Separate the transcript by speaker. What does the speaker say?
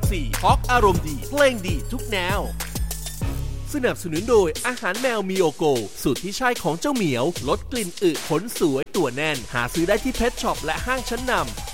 Speaker 1: 4ฮอกอารมณ์ดีเพลงดีทุกแนวสนับสนุนโดยอาหารแมวมิโอโกสูตรที่ใช่ของเจ้าเหมียวลดกลิ่นอึขนสวยตัวแน่นหาซื้อได้ที่เพทช็อปและห้างชั้นนำ